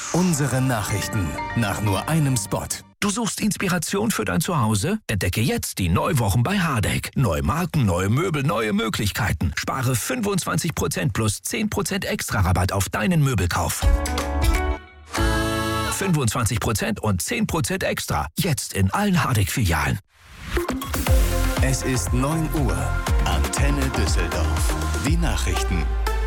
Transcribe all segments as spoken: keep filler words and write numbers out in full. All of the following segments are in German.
Unsere Nachrichten nach nur einem Spot. Du suchst Inspiration für dein Zuhause? Entdecke jetzt die Neuwochen bei Hardegg. Neue Marken, neue Möbel, neue Möglichkeiten. Spare fünfundzwanzig Prozent plus zehn Prozent extra Rabatt auf deinen Möbelkauf. fünfundzwanzig Prozent und zehn Prozent extra. Jetzt in allen Hardegg-Filialen. Es ist neun Uhr. Antenne Düsseldorf. Die Nachrichten.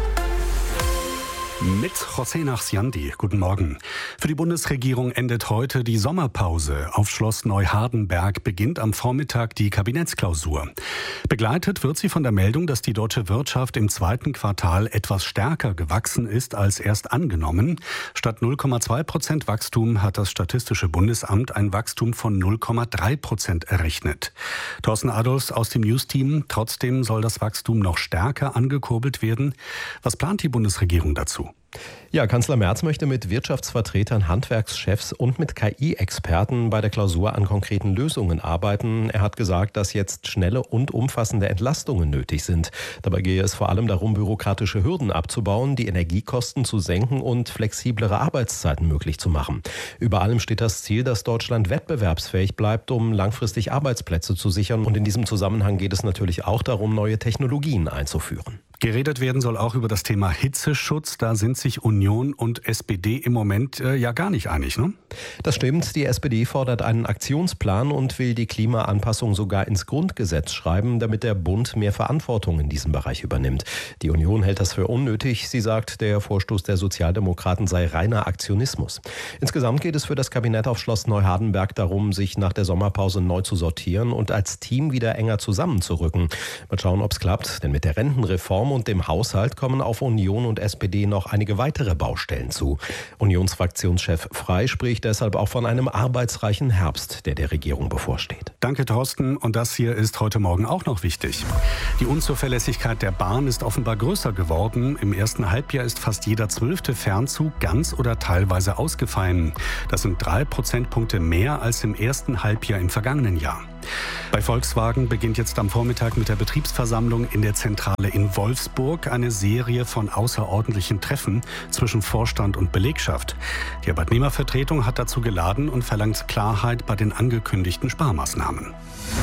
Mit José Nachsiandi. Guten Morgen. Für die Bundesregierung endet heute die Sommerpause. Auf Schloss Neuhardenberg beginnt am Vormittag die Kabinettsklausur. Begleitet wird sie von der Meldung, dass die deutsche Wirtschaft im zweiten Quartal etwas stärker gewachsen ist als erst angenommen. Statt null Komma zwei Prozent Wachstum hat das Statistische Bundesamt ein Wachstum von null Komma drei Prozent errechnet. Thorsten Adolfs aus dem News-Team. Trotzdem soll das Wachstum noch stärker angekurbelt werden. Was plant die Bundesregierung dazu? Ja, Kanzler Merz möchte mit Wirtschaftsvertretern, Handwerkschefs und mit K I-Experten bei der Klausur an konkreten Lösungen arbeiten. Er hat gesagt, dass jetzt schnelle und umfassende Entlastungen nötig sind. Dabei gehe es vor allem darum, bürokratische Hürden abzubauen, die Energiekosten zu senken und flexiblere Arbeitszeiten möglich zu machen. Über allem steht das Ziel, dass Deutschland wettbewerbsfähig bleibt, um langfristig Arbeitsplätze zu sichern. Und in diesem Zusammenhang geht es natürlich auch darum, neue Technologien einzuführen. Geredet werden soll auch über das Thema Hitzeschutz. Da sind sich Union und S P D im Moment äh, ja gar nicht einig, ne? Das stimmt. Die S P D fordert einen Aktionsplan und will die Klimaanpassung sogar ins Grundgesetz schreiben, damit der Bund mehr Verantwortung in diesem Bereich übernimmt. Die Union hält das für unnötig. Sie sagt, der Vorstoß der Sozialdemokraten sei reiner Aktionismus. Insgesamt geht es für das Kabinett auf Schloss Neuhardenberg darum, sich nach der Sommerpause neu zu sortieren und als Team wieder enger zusammenzurücken. Mal schauen, ob es klappt, denn mit der Rentenreform und dem Haushalt kommen auf Union und S P D noch einige weitere Baustellen zu. Unionsfraktionschef Frey spricht deshalb auch von einem arbeitsreichen Herbst, der der Regierung bevorsteht. Danke, Thorsten. Und das hier ist heute Morgen auch noch wichtig. Die Unzuverlässigkeit der Bahn ist offenbar größer geworden. Im ersten Halbjahr ist fast jeder zwölfte Fernzug ganz oder teilweise ausgefallen. Das sind drei Prozentpunkte mehr als im ersten Halbjahr im vergangenen Jahr. Bei Volkswagen beginnt jetzt am Vormittag mit der Betriebsversammlung in der Zentrale in Wolfsburg eine Serie von außerordentlichen Treffen zwischen Vorstand und Belegschaft. Die Arbeitnehmervertretung hat dazu geladen und verlangt Klarheit bei den angekündigten Sparmaßnahmen.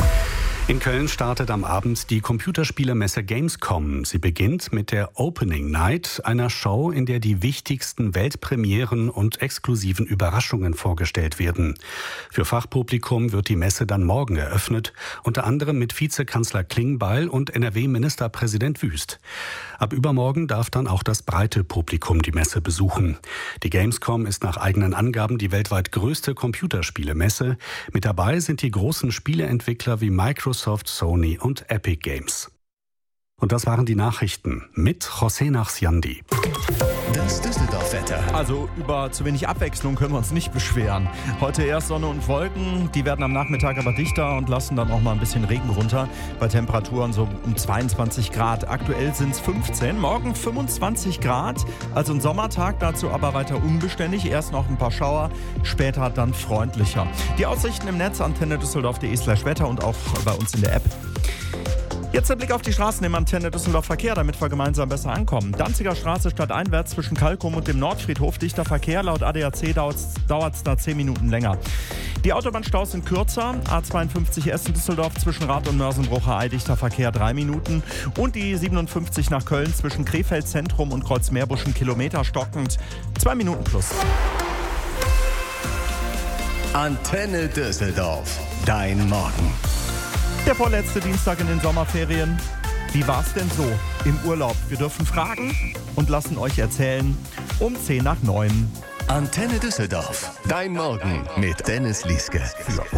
In Köln startet am Abend die Computerspielemesse Gamescom. Sie beginnt mit der Opening Night, einer Show, in der die wichtigsten Weltpremieren und exklusiven Überraschungen vorgestellt werden. Für Fachpublikum wird die Messe dann morgen eröffnet, unter anderem mit Vizekanzler Klingbeil und N R W-Ministerpräsident Wüst. Ab übermorgen darf dann auch das breite Publikum die Messe besuchen. Die Gamescom ist nach eigenen Angaben die weltweit größte Computerspielemesse. Mit dabei sind die großen Spieleentwickler wie Microsoft, Sony und Epic Games. Und das waren die Nachrichten mit José Nachsiandi. Das Düsseldorf-Wetter. Also über zu wenig Abwechslung können wir uns nicht beschweren. Heute erst Sonne und Wolken, die werden am Nachmittag aber dichter und lassen dann auch mal ein bisschen Regen runter. Bei Temperaturen so um zweiundzwanzig Grad. Aktuell sind es fünfzehn, morgen fünfundzwanzig Grad. Also ein Sommertag, dazu aber weiter unbeständig. Erst noch ein paar Schauer, später dann freundlicher. Die Aussichten im Netz antenne düsseldorf punkt de slash Wetter und auch bei uns in der App. Jetzt der Blick auf die Straßen im Antenne Düsseldorf Verkehr, damit wir gemeinsam besser ankommen. Danziger Straße stadteinwärts zwischen Kalkum und dem Nordfriedhof. Dichter Verkehr, laut A D A C dauert es da zehn Minuten länger. Die Autobahnstaus sind kürzer. A zweiundfünfzig Essen-Düsseldorf zwischen Rath und Mörsenbrucher, dichter Verkehr drei Minuten. Und die siebenundfünfzig nach Köln zwischen Krefeld Zentrum und Kreuzmeerbusch Kilometer stockend zwei Minuten plus. Antenne Düsseldorf. Dein Morgen. Der vorletzte Dienstag in den Sommerferien. Wie war's denn so im Urlaub? Wir dürfen fragen und lassen euch erzählen um zehn nach neun. Antenne Düsseldorf. Dein Morgen mit Dennis Lieske. Für